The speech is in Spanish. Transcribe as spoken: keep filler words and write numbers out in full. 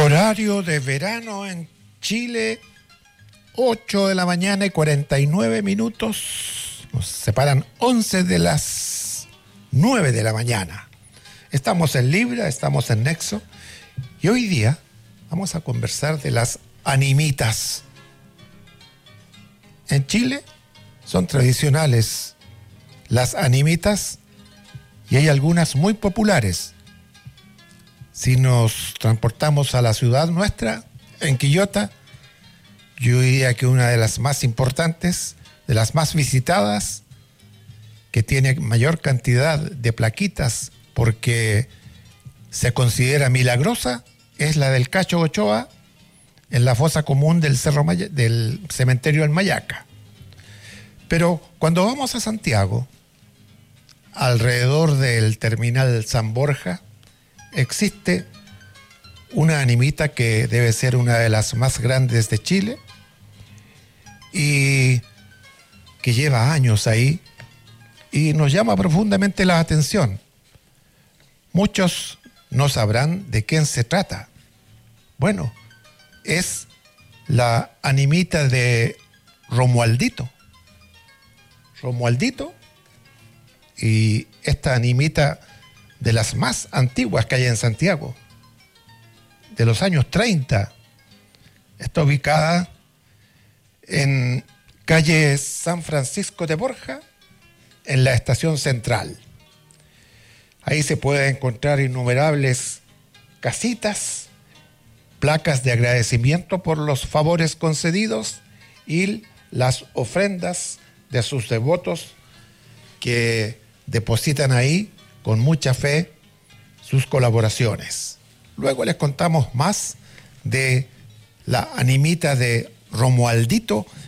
Horario de verano en Chile, ocho de la mañana y cuarenta y nueve minutos. Nos separan once de las nueve de la mañana. Estamos en Libra, estamos en Nexo. Y hoy día vamos a conversar de las animitas. En Chile son tradicionales las animitas y hay algunas muy populares. Si nos transportamos a la ciudad nuestra, en Quillota, yo diría que una de las más importantes, de las más visitadas, que tiene mayor cantidad de plaquitas porque se considera milagrosa, es la del Cacho Ochoa en la fosa común del Cerro Maya, del cementerio del Mayaca. Pero cuando vamos a Santiago, alrededor del terminal San Borja, existe una animita que debe ser una de las más grandes de Chile y que lleva años ahí y nos llama profundamente la atención. Muchos no sabrán de quién se trata. Bueno, es la animita de Romualdito. Romualdito, y esta animita de las más antiguas que hay en Santiago, de los años treinta, está ubicada en calle San Francisco de Borja, en la estación central. Ahí se pueden encontrar innumerables casitas, placas de agradecimiento por los favores concedidos y las ofrendas de sus devotos que depositan ahí con mucha fe sus colaboraciones. Luego les contamos más de la animita de Romualdito,